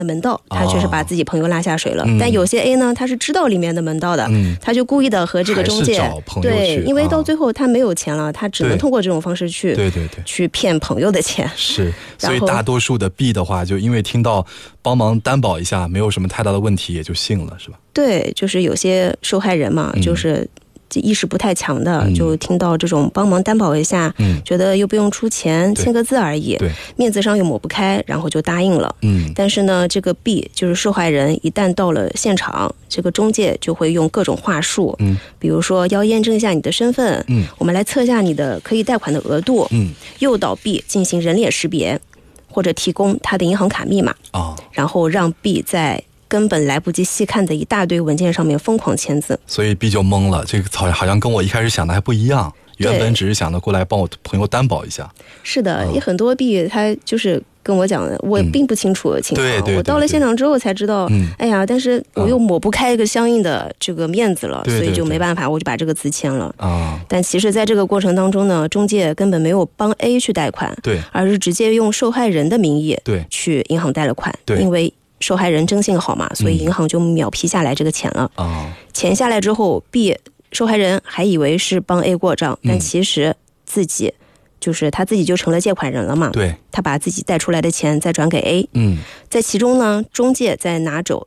门道，他确实把自己朋友拉下水了。但有些 A 呢，他是知道里面的门道的，他就故意的和这个中介对，因为到最后他没有钱了，他只能通过这种方式去去骗朋友的钱。 是，所以大多数的 B 的话，就因为听到帮忙担保一下，没有什么太大的问题，也就信了，是吧？ 对，就是有些受害人嘛，就是意识不太强的，就听到这种帮忙担保一下，觉得又不用出钱，签个字而已，面子上又抹不开，然后就答应了。但是呢，这个 B 就是受害人，一旦到了现场，这个中介就会用各种话术，比如说要验证一下你的身份，我们来测一下你的可以贷款的额度，诱导 B 进行人脸识别，或者提供他的银行卡密码，然后让 B 在根本来不及细看的一大堆文件上面疯狂签字， 所以 B 就懵了，这个好像跟我一开始想的还不一样，原本只是想着过来帮我朋友担保一下。 是的，也很多 B 他就是跟我讲的，我并不清楚的情况，我到了现场之后才知道，哎呀，但是我又抹不开一个相应的这个面子了，所以就没办法，我就把这个字签了。但其实在这个过程当中呢，中介根本没有帮 A 去贷款，而是直接用受害人的名义去银行贷了款，因为受害人征信好嘛，所以银行就秒批下来这个钱了。钱下来之后 B 受害人还以为是帮 A 过账，但其实他自己就成了借款人了嘛。他把自己贷出来的钱再转给 A，在其中呢，中介再拿走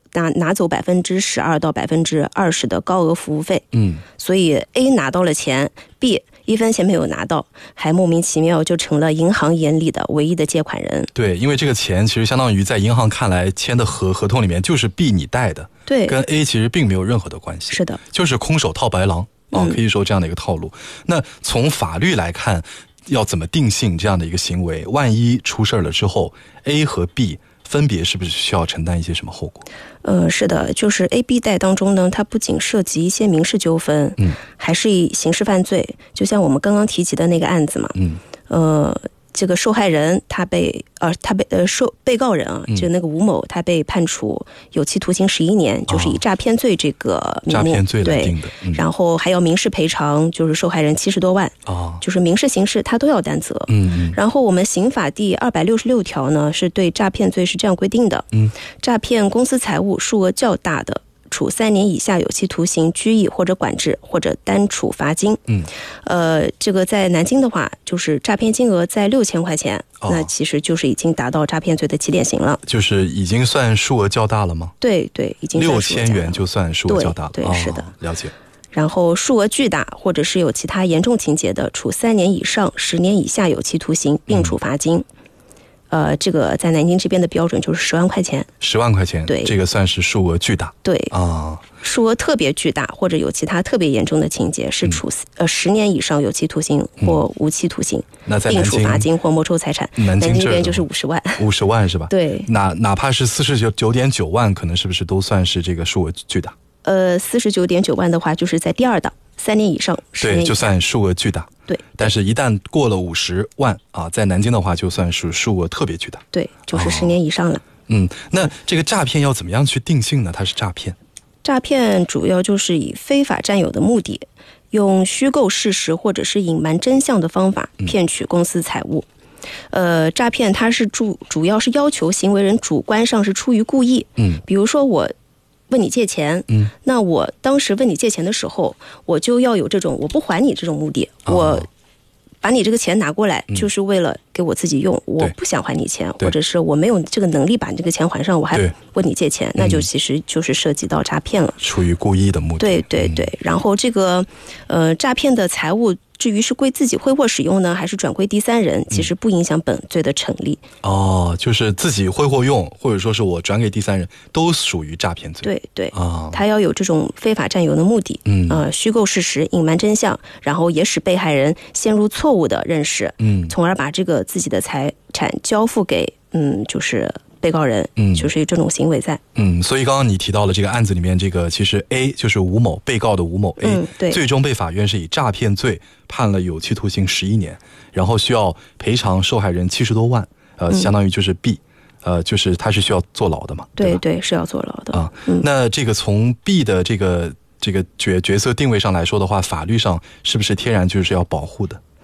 12%到20%的高额服务费，所以 A 拿到了钱， B1分钱没有拿到，还莫名其妙就成了银行眼里的唯一的借款人。 对，因为这个钱其实相当于在银行看来签的合同里面就是 B 你贷的，对，跟 A 其实并没有任何的关系。 是的， 就是空手套白狼，可以说这样的一个套路。那从法律来看，要怎么定性这样的一个行为？万一出事了之后 ，A 和 B 分别是不是需要承担一些什么后果？ 是的，就是 A、B 贷当中呢，它不仅涉及一些民事纠纷，还是以刑事犯罪，就像我们刚刚提及的那个案子嘛，这个受害人被告人啊，就那个吴某，他被判处有期徒刑11年，就是以诈骗罪这个名目， 诈骗罪来定的。 然后还要民事赔偿，就是受害人70多万，就是民事刑事他都要担责。然后我们刑法第266条呢，是对诈骗罪是这样规定的，诈骗公司财物数额较大的，处3年以下有期徒刑、拘役或者管制，或者单处罚金。这个在南京的话，就是诈骗金额在6000块钱，那其实就是已经达到诈骗罪的起点刑了。 就是已经算数额较大了吗？ 对对，已经算数额较大了。6000元就算数额较大了。 对，是的， 了解。 然后数额巨大或者是有其他严重情节的，处3年以上10年以下有期徒刑，并处罚金。这个在南京这边的标准就是10万块钱。10 万块钱， 对， 这个算是数额巨大。 对数额特别巨大或者有其他特别严重的情节，是处10年以上有期徒刑或无期徒刑，并处罚金或没收财产。 南京这边就是50万。50 万是吧？ 对， 哪怕是49.9万，可能是不是都算是这个数额巨大 ？49.9万的话，就是在第2档，3年以上10年以下， 对，就算数额巨大。 对， 但是一旦过了50万啊，在南京的话就算是数额特别巨大。 对，就是10年以上了。 那这个诈骗要怎么样去定性呢？它是诈骗？ 诈骗主要就是以非法占有的目的，用虚构事实或者是隐瞒真相的方法骗取公司财物。诈骗它是主要是要求行为人主观上是出于故意。比如说我问你借钱，那我当时问你借钱的时候，我就要有这种我不还你这种目的，我把你这个钱拿过来就是为了给我自己用，我不想还你钱，或者是我没有这个能力把你这个钱还上，我还问你借钱，那就其实就是涉及到诈骗了， 出于故意的目的。 对对对，然后这个诈骗的财物至于是归自己挥霍使用呢，还是转归第三人，其实不影响本罪的成立。 就是自己挥霍用，或者说是我转给第三人，都属于诈骗罪。 对对，他要有这种非法占有的目的，虚构事实、隐瞒真相，然后也使被害人陷入错误的认识，从而把这个自己的财产交付给就是被告人，就是有这种行为在。 所以刚刚你提到了这个案子里面，这个其实 A 就是吴某，被告的吴某 A， 对， 最终被法院是以诈骗罪判了有期徒刑11年，然后需要赔偿受害人70多万，相当于就是 B，就是他是需要坐牢的嘛？ 对对，是要坐牢的那这个从 B 的这个角色定位上来说的话，法律上是不是天然就是要保护的？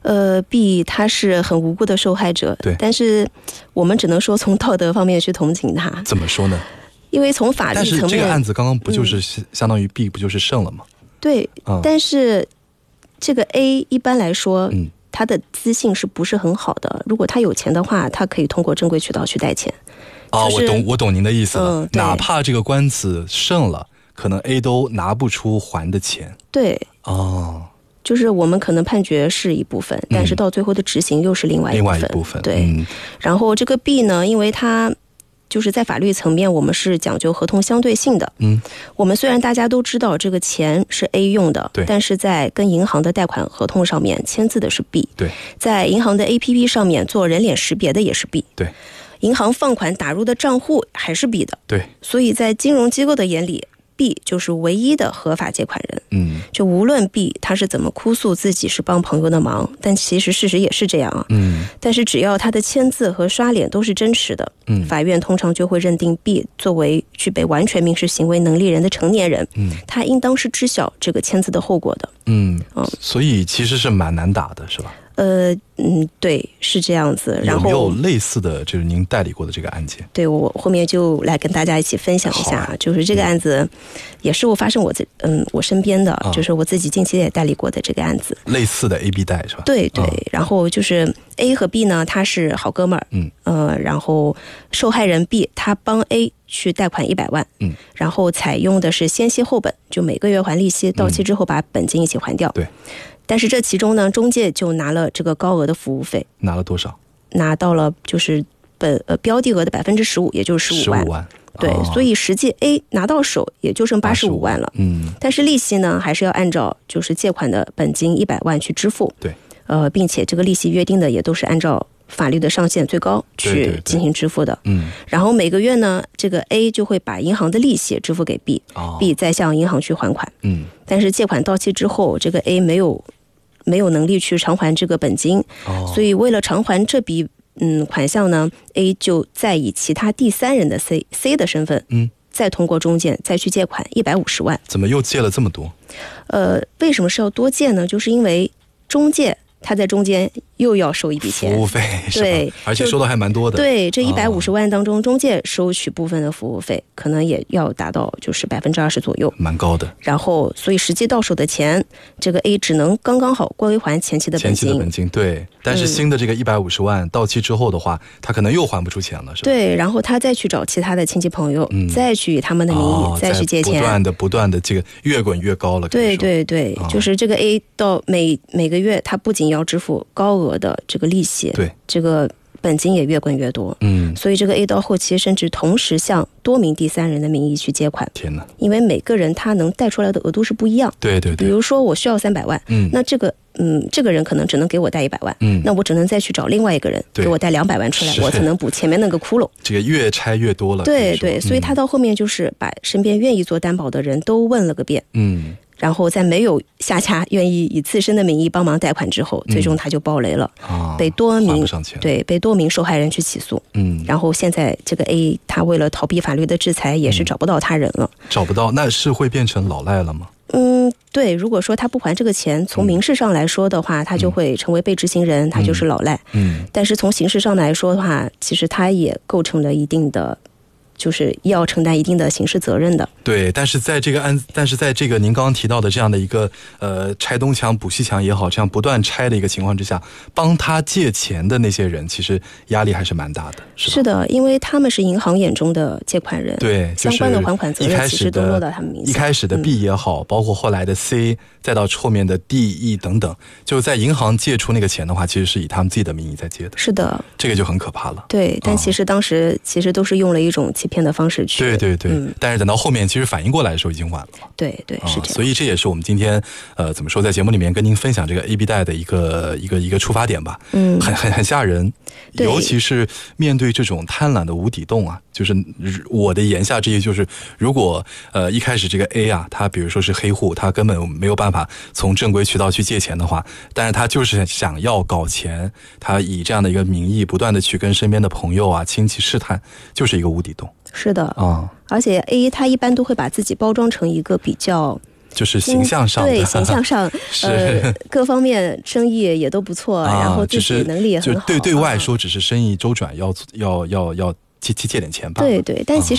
B 他是很无辜的受害者， 对， 但是我们只能说从道德方面去同情他。 怎么说呢？ 因为从法律层面， 但是这个案子刚刚不就是相当于 B 不就是胜了吗？ 对，但是这个 A 一般来说，他的资信是不是很好的？如果他有钱的话，他可以通过正规渠道去贷钱。 我懂您的意思了。哪怕这个官司胜了，可能 A 都拿不出还的钱。 对，就是我们可能判决是一部分，但是到最后的执行又是另外一部分。对，然后这个 B 呢，因为他就是在法律层面，我们是讲究合同相对性的。我们虽然大家都知道这个钱是 A 用的，但是在跟银行的贷款合同上面签字的是 B。对，在银行的 APP 上面做人脸识别的也是 B。对，银行放款打入的账户还是 B 的。对，所以在金融机构的眼里，B 就是唯一的合法借款人。就无论 B 他是怎么哭诉自己是帮朋友的忙，但其实事实也是这样啊。但是只要他的签字和刷脸都是真实的，法院通常就会认定 B 作为具备完全民事行为能力人的成年人，他应当是知晓这个签字的后果的。 所以其实是蛮难打的，是吧？ 对，是这样子。然后有没有类似的就是您代理过的这个案件？ 对，我后面就来跟大家一起分享一下，就是这个案子也是发生我身边的，就是我自己近期也代理过的这个案子。类似的 A B 贷是吧？ 对对，然后就是 A 和 B 呢，他是好哥们儿，然后受害人 B 他帮 A 去贷款100万，然后采用的是先息后本，就每个月还利息，到期之后把本金一起还掉。对。但是这其中呢，中介就拿了这个高额的服务费。拿了多少？拿到了就是标的额的15%，也就是15万。对，所以实际 A 拿到手也就剩85万了。但是利息呢，还是要按照就是借款的本金100万去支付。对。并且这个利息约定的也都是按照法律的上限最高去进行支付的。然后每个月呢，这个 A 就会把银行的利息支付给 B，B 再向银行去还款。但是借款到期之后，这个 A 没有能力去偿还这个本金，所以为了偿还这笔款项呢， A 就再以其他第三人的 C 的身份，再通过中介再去借款150万。 怎么又借了这么多？ 为什么是要多借呢？就是因为中介他在中间又要收一笔钱， 服务费，对，而且收的还蛮多的。 对，这150万当中，中介收取部分的服务费，可能也要达到就是20%左右，蛮高的。然后，所以实际到手的钱，这个 A 只能刚刚好归还前期的本金。对，但是新的这个150万到期之后的话，他可能又还不出钱了，是吧？对，然后他再去找其他的亲戚朋友，再去以他们的名义再去借钱，不断的这个越滚越高了。对对对，就是这个 A 到每个月，他不仅要支付高额的这个利息，对，这个本金也越滚越多。所以这个 A 到后期甚至同时向多名第三人的名义去借款。天哪！因为每个人他能贷出来的额度是不一样。对对对。比如说我需要300万，那这个人可能只能给我贷100万，那我只能再去找另外一个人给我贷200万出来，我才能补前面那个窟窿。这个越拆越多了。对对，所以他到后面就是把身边愿意做担保的人都问了个遍。然后在没有下家愿意以自身的名义帮忙贷款之后，最终他就爆雷了，被多名受害人去起诉。然后现在这个 A 他为了逃避法律的制裁，也是找不到他人了。找不到，那是会变成老赖了吗？对，如果说他不还这个钱，从民事上来说的话，他就会成为被执行人，他就是老赖。但是从刑事上来说的话，其实他也构成了一定的，就是要承担一定的刑事责任的。对，但是在这个您刚刚提到的这样的一个拆东墙补西墙也好，这样不断拆的一个情况之下，帮他借钱的那些人其实压力还是蛮大的。是的，因为他们是银行眼中的借款人，对，相关的还款责任其实都落到他们名下。一开始的 B 也好，包括后来的 C， 再到后面的 D、E 等等，就是在银行借出那个钱的话，其实是以他们自己的名义在借的。是的，这个就很可怕了。对，但其实当时其实都是用了一种欺骗的方式去。对对对，但是等到后面其实反应过来的时候已经晚了嘛。对对，是这样。所以这也是我们今天怎么说，在节目里面跟您分享这个 AB 贷的一个出发点吧。很吓人，尤其是面对这种贪婪的无底洞啊。就是我的言下之意就是，如果一开始这个 A 啊，他比如说是黑户，他根本没有办法从正规渠道去借钱的话，但是他就是想要搞钱，他以这样的一个名义不断的去跟身边的朋友啊亲戚试探，就是一个无底洞。是的，而且 A 他一般都会把自己包装成一个比较就是形象上的， 对形象上，各方面生意也都不错，然后自己能力也很好， 就对外说只是生意周转，要借点钱吧。 对对，但其实